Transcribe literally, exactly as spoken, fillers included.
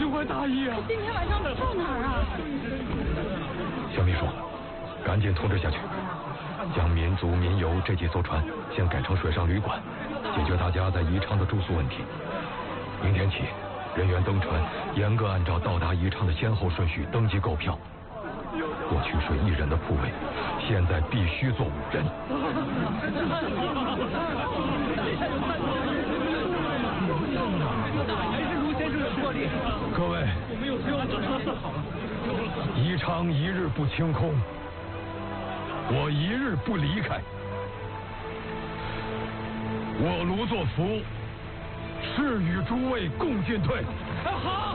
心怀大义啊！ 今天晚上住哪儿啊？ 小秘书，赶紧通知下去，将民族民游这几艘船先改成水上旅馆，解决大家在宜昌的住宿问题。明天起，人员登船严格按照到达宜昌的先后顺序登记购票。过去睡一人的铺位，现在必须坐五人。各位，宜昌一日不清空，我一日不离开。我卢作孚誓与诸位共进退。 好。